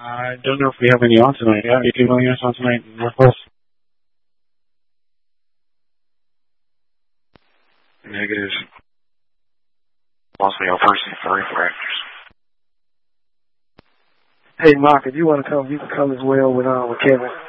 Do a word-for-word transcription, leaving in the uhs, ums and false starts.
I don't know if we have any on tonight. Yeah, eighteen million units on tonight in Northwest. Negative. Mostly our first and three fractures. Hey, Mark, if you want to come, you can come as well with, uh, with Kevin.